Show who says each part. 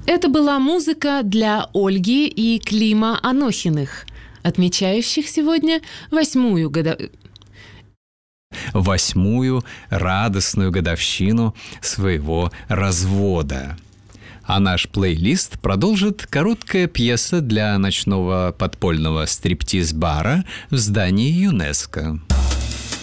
Speaker 1: Это была музыка для Ольги и Клима Анохиных, отмечающих сегодня
Speaker 2: 8-ю радостную годовщину своего развода. А наш плейлист продолжит короткая пьеса для ночного подпольного стриптиз-бара в здании ЮНЕСКО.